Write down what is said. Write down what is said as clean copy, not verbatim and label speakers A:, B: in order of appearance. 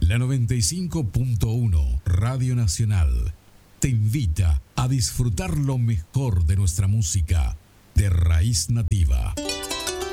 A: La 95.1 Radio Nacional te invita a disfrutar lo mejor de nuestra música de raíz nativa.